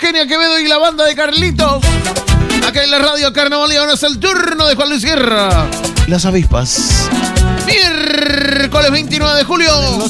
Eugenia Quevedo y la banda de Carlitos. Acá en la radio Carnaval y ahora es el turno de Juan Luis Sierra. Las avispas. Miércoles 29 de julio.